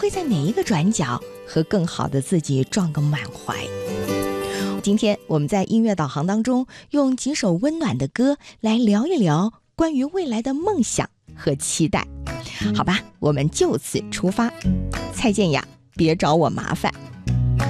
会在哪一个转角和更好的自己撞个满怀。今天我们在音乐导航当中，用几首温暖的歌来聊一聊关于未来的梦想和期待。好吧，我们就此出发。蔡健雅，别找我麻烦。